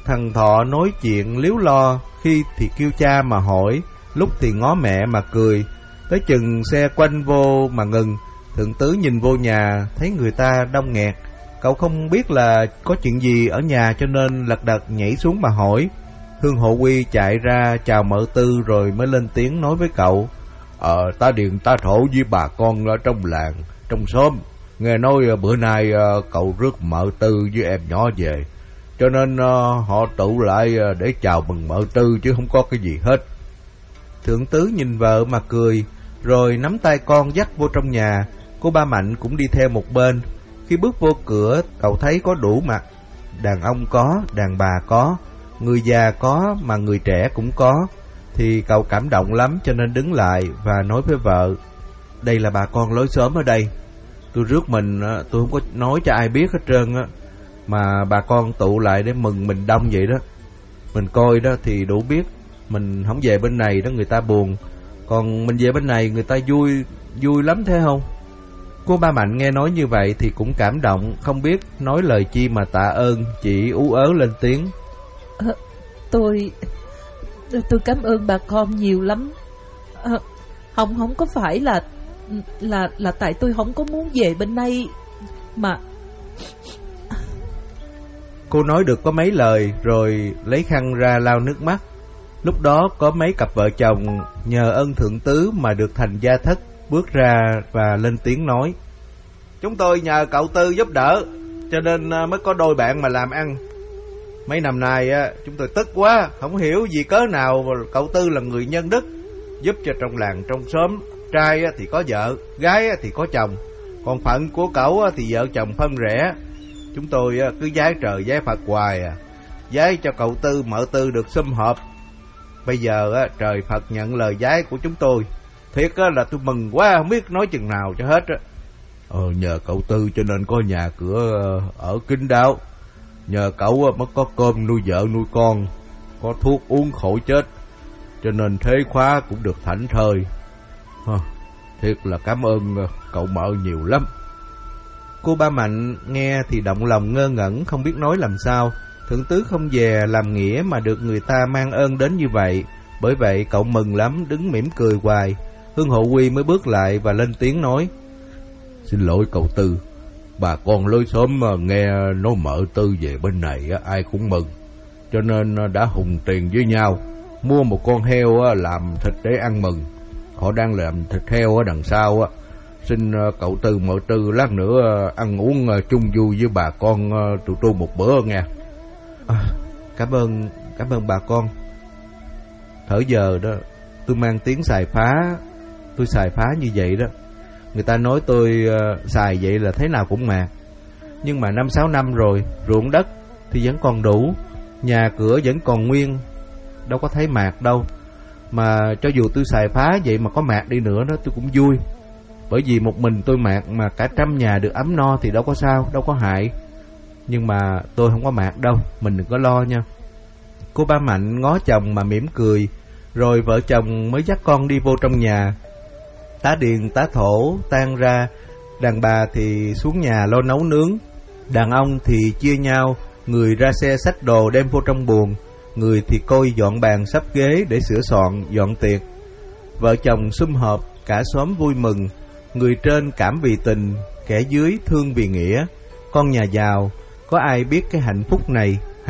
thằng Thọ nói chuyện líu lo, khi thì kêu cha mà hỏi, lúc thì ngó mẹ mà cười. Tới chừng xe quanh vô mà ngừng, thượng tứ nhìn vô nhà, thấy người ta đông nghẹt. Cậu không biết là có chuyện gì ở nhà cho nên lật đật nhảy xuống mà hỏi. Hương Hộ Quy chạy ra chào Mợ Tư rồi mới lên tiếng nói với cậu. Ta Điền ta Thổ với bà con ở trong làng, trong xóm, nghe nói bữa nay cậu rước Mợ Tư với em nhỏ về, cho nên họ tụ lại để chào mừng Mợ Tư chứ không có cái gì hết. Thượng tứ nhìn vợ mà cười, rồi nắm tay con dắt vô trong nhà. Cô Ba Mạnh cũng đi theo một bên. Khi bước vô cửa, cậu thấy có đủ mặt. Đàn ông có, đàn bà có, người già có mà người trẻ cũng có. Thì cậu cảm động lắm cho nên đứng lại và nói với vợ. Đây là bà con lối xóm ở đây. Tôi rước mình, tôi không có nói cho ai biết hết trơn á, mà bà con tụ lại để mừng mình đông vậy đó. Mình coi đó thì đủ biết. Mình không về bên này đó người ta buồn, còn mình về bên này người ta vui lắm thế không? Cô Ba Mạnh nghe nói như vậy thì cũng cảm động, không biết nói lời chi mà tạ ơn, chỉ ú ớ lên tiếng. Tôi cảm ơn bà con nhiều lắm. Không có phải là tại tôi không có muốn về bên đây mà. Cô nói được có mấy lời rồi lấy khăn ra lau nước mắt. Lúc đó có mấy cặp vợ chồng nhờ ơn thượng tứ mà được thành gia thất bước ra và lên tiếng nói. Chúng tôi nhờ cậu Tư giúp đỡ cho nên mới có đôi bạn mà làm ăn. Mấy năm nay chúng tôi tức quá, không hiểu vì cớ nào mà cậu Tư là người nhân đức, giúp cho trong làng trong xóm, trai thì có vợ, gái thì có chồng, còn phận của cậu thì vợ chồng phân rẽ. Chúng tôi cứ vái trời vái Phật hoài vái cho cậu Tư Mợ Tư được sum họp. Bây giờ trời Phật nhận lời vái của chúng tôi, thiệt là tôi mừng quá không biết nói chừng nào cho hết. Nhờ cậu Tư cho nên có nhà cửa ở kín đáo, nhờ cậu mới có cơm nuôi vợ nuôi con, có thuốc uống khỏi chết, cho nên thế khóa cũng được thảnh thơi. Thiệt là cảm ơn cậu Mợ nhiều lắm. Cô Ba Mạnh nghe thì động lòng ngơ ngẩn, không biết nói làm sao. Thượng tứ không về làm nghĩa mà được người ta mang ơn đến như vậy, bởi vậy cậu mừng lắm, đứng mỉm cười hoài. Hương Hộ Quy mới bước lại và lên tiếng nói. Xin lỗi cậu Tư, bà con lối xóm nghe nói Mợ Tư về bên này ai cũng mừng, cho nên đã hùng tiền với nhau mua một con heo làm thịt để ăn mừng. Họ đang làm thịt heo ở đằng sau. Xin cậu Tư Mợ Tư lát nữa ăn uống chung vui với bà con tụi tôi một bữa nghe. Cảm ơn bà con. Thở giờ đó tôi mang tiếng xài phá, tôi xài phá như vậy đó. Người ta nói tôi xài vậy là thế nào cũng mạt. Nhưng mà 5-6 năm rồi, ruộng đất thì vẫn còn đủ, nhà cửa vẫn còn nguyên, đâu có thấy mạt đâu. Mà cho dù tôi xài phá vậy mà có mạt đi nữa đó tôi cũng vui. Bởi vì một mình tôi mạt mà cả trăm nhà được ấm no thì đâu có sao, đâu có hại. Nhưng mà tôi không có mạt đâu, mình đừng có lo nha. Cô Ba Mạnh ngó chồng mà mỉm cười, rồi vợ chồng mới dắt con đi vô trong nhà. Tá Điền tá Thổ tan ra, đàn bà thì xuống nhà lo nấu nướng, đàn ông thì chia nhau, người ra xe xách đồ đem vô trong buồng, người thì coi dọn bàn sắp ghế để sửa soạn dọn tiệc. Vợ chồng sum họp, cả xóm vui mừng, người trên cảm vì tình, kẻ dưới thương vì nghĩa. Con nhà giàu, có ai biết cái hạnh phúc này